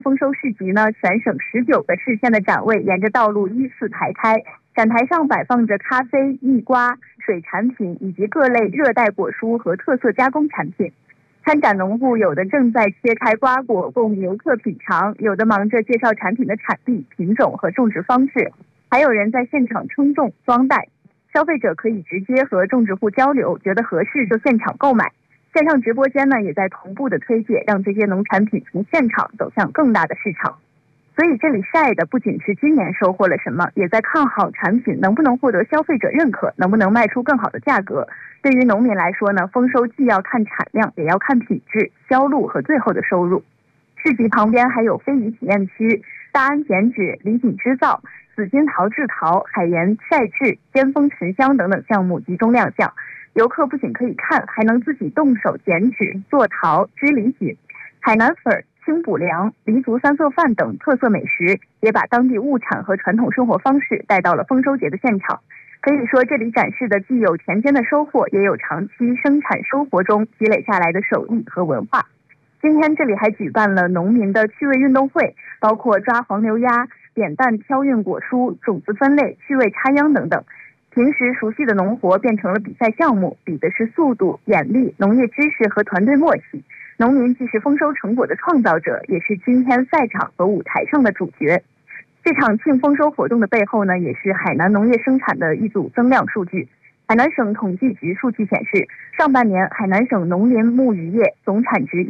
丰收市集呢，全省19个市县的展位沿着道路依次排开，展台上摆放着咖啡、蜜瓜、水产品以及各类热带果蔬和特色加工产品。参展农户有的正在切开瓜果供游客品尝，有的忙着介绍产品的产地、品种和种植方式，还有人在现场称重、装袋。消费者可以直接和种植户交流，觉得合适就现场购买。线上直播间呢，也在同步的推介，让这些农产品从现场走向更大的市场。所以这里晒的不仅是今年收获了什么，也在看好产品能不能获得消费者认可，能不能卖出更好的价格。对于农民来说呢，丰收既要看产量，也要看品质、销路和最后的收入。市集旁边还有非遗体验区、大安剪纸、礼品织造、紫金陶制陶、海盐晒制、尖峰沉香等等项目集中亮相。游客不仅可以看，还能自己动手剪纸、做陶、织礼锦。海南粉、清补凉、黎族三色饭等特色美食，也把当地物产和传统生活方式带到了丰收节的现场。可以说，这里展示的既有田间的收获，也有长期生产生活中积累下来的手艺和文化。今天这里还举办了农民的趣味运动会，包括抓黄牛鸭、扁担挑运果蔬、种子分类、趣味插秧等等。平时熟悉的农活变成了比赛项目，比的是速度、眼力、农业知识和团队默契。农民既是丰收成果的创造者，也是今天赛场和舞台上的主角。这场庆丰收活动的背后呢，也是海南农业生产的一组增量数据。海南省统计局数据显示，上半年海南省农林牧渔业总产值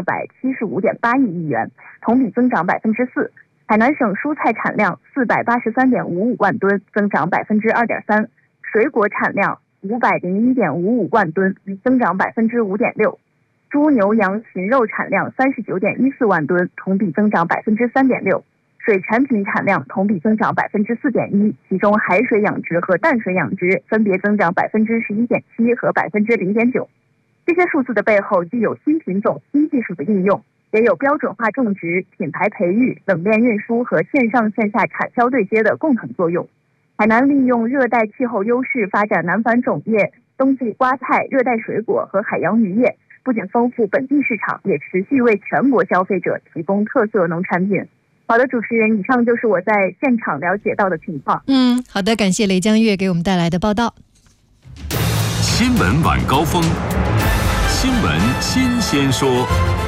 1275.8亿元，同比增长4%。海南省蔬菜产量483.55万吨，增长2.3%；水果产量501.55万吨，增长5.6%；猪牛羊禽肉产量39.14万吨，同比增长3.6%；水产品产量同比增长4.1%，其中海水养殖和淡水养殖分别增长11.7%和0.9%。这些数字的背后，既有新品种、新技术的应用，也有标准化种植、品牌培育、冷链运输和线上线下产销对接的共同作用。海南利用热带气候优势发展南返种业、冬季瓜菜、热带水果和海洋渔业，不仅丰富本地市场，也持续为全国消费者提供特色农产品。好的，主持人，以上就是我在现场了解到的情况。 好的，感谢雷江月给我们带来的报道。 新闻晚高峰，新闻新鲜说。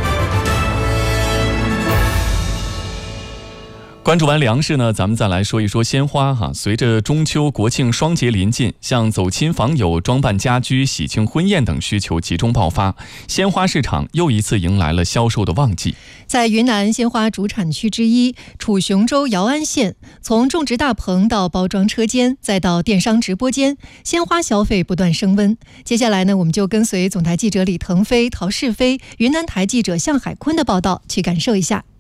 关注完粮食呢，咱们再来说一说鲜花哈。随着中秋、国庆双节临近，像走亲访友、装扮家居、喜庆婚宴等需求集中爆发，鲜花市场又一次迎来了销售的旺季。 在云南鲜花主产区之一楚雄州姚安县，从种植大棚到包装车间，再到电商直播间，鲜花消费不断升温。接下来呢，我们就跟随总台记者李腾飞、陶世飞、云南台记者向海坤的报道，去感受一下。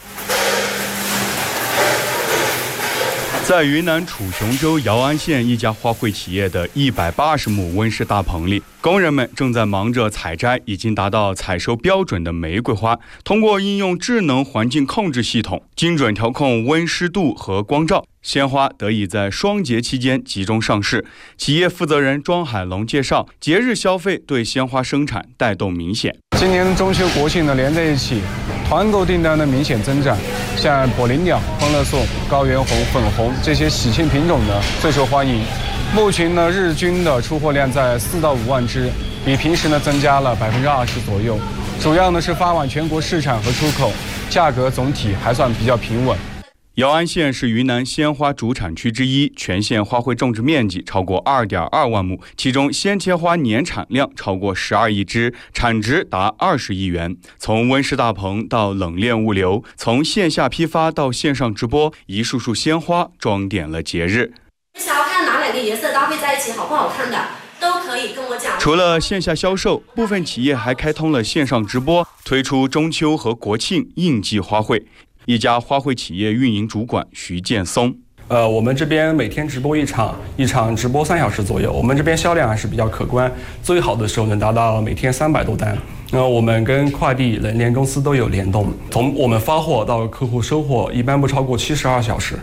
在云南楚雄州姚安县一家花卉企业的180亩温室大棚里，工人们正在忙着采摘已经达到采收标准的玫瑰花，通过应用智能环境控制系统，精准调控温湿度和光照，鲜花得以在双节期间集中上市。企业负责人庄海龙介绍，节日消费对鲜花生产带动明显。 今年中秋国庆呢连在一起，团购订单的明显增长，像火灵鸟、欢乐颂、高原红、粉红这些喜庆品种呢最受欢迎。目前呢日均的出货量在4到5万只，比平时呢增加了20%左右。主要呢是发往全国市场和出口，价格总体还算比较平稳。 姚安县是云南鲜花主产区之一，全县花卉种植面积超过2.2万亩，其中鲜切花年产量超过12亿只，产值达20亿元。从温室大棚到冷链物流，从线下批发到线上直播，一束束鲜花装点了节日。 想要看哪两个颜色搭配在一起好不好看的，都可以跟我讲。 除了线下销售，部分企业还开通了线上直播，推出中秋和国庆应季花卉。一家花卉企业运营主管徐建松， 我们这边每天直播一场直播3小时左右，我们这边销量还是比较可观，最好的时候能达到每天300多单。我们跟快递冷链公司都有联动，从我们发货到客户收货，一般不超过72小时。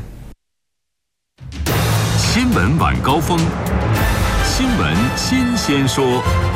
新闻晚高峰，新闻新鲜说。